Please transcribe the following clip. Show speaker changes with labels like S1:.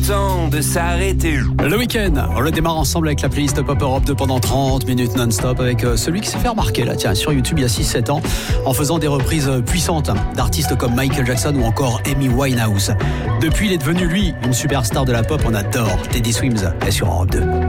S1: temps de s'arrêter.
S2: Le week-end, on le démarre ensemble avec la playlist Pop Europe 2 pendant 30 minutes non-stop avec celui qui s'est fait remarquer là, tiens, sur YouTube il y a 6-7 ans en faisant des reprises puissantes d'artistes comme Michael Jackson ou encore Amy Winehouse. Depuis, il est devenu lui une superstar de la pop, on adore Teddy Swims est sur Europe 2.